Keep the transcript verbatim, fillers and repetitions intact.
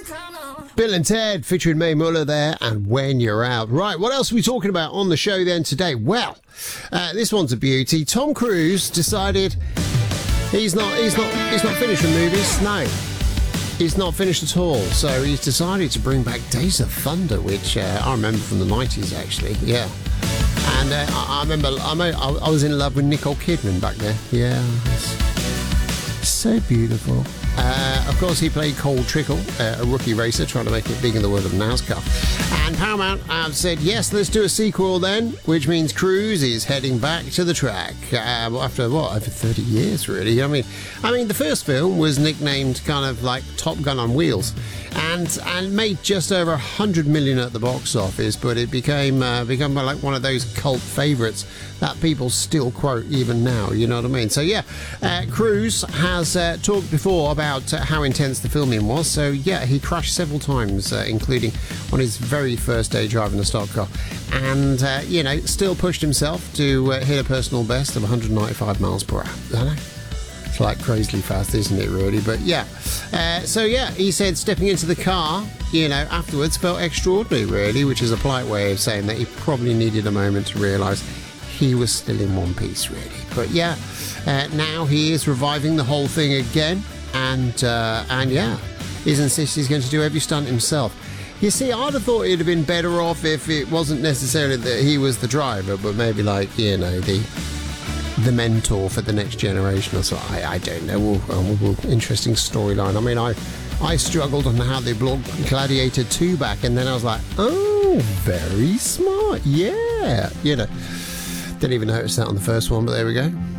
Bill and Ted featuring Mae Muller there, and When You're Out. Right, what else are we talking about on the show then today? Well, uh, this one's a beauty. Tom Cruise decided he's not he's not he's not finished with movies. No, he's not finished at all. So he's decided to bring back Days of Thunder, which uh, I remember from the nineties actually. Yeah, and uh, I, I remember I, I was in love with Nicole Kidman back then. Yeah, so beautiful. Uh, of course, he played Cole Trickle, uh, a rookie racer, trying to make it big in the world of NASCAR. And Paramount have said, yes, let's do a sequel then, which means Cruise is heading back to the track uh, after, what, over thirty years, really. I mean, I mean, the first film was nicknamed kind of like Top Gun on wheels and and made just over one hundred million at the box office, but it became, uh, became like one of those cult favourites that people still quote even now, you know what I mean? So, yeah, uh, Cruise has uh, talked before about uh, how intense the filming was. So, yeah, he crashed several times, uh, including on his very first day driving a stock car. And, uh, you know, still pushed himself to uh, hit a personal best of one hundred ninety-five miles per hour. I know. It's like crazily fast, isn't it, really? But, yeah. Uh, so, yeah, he said stepping into the car, you know, afterwards felt extraordinary, really, which is a polite way of saying that he probably needed a moment to realise he was still in one piece, really. But yeah, uh, now he is reviving the whole thing again, and uh, and yeah, he's insisted he's going to do every stunt himself. You see, I'd have thought it'd have been better off if it wasn't necessarily that he was the driver, but maybe like, you know, the the mentor for the next generation or so. I, I don't know. We'll, we'll, we'll, interesting storyline. I mean, I I struggled on how they brought Gladiator two back, and then I was like, oh, very smart. Yeah, you know. Didn't even notice that on the first one, but there we go.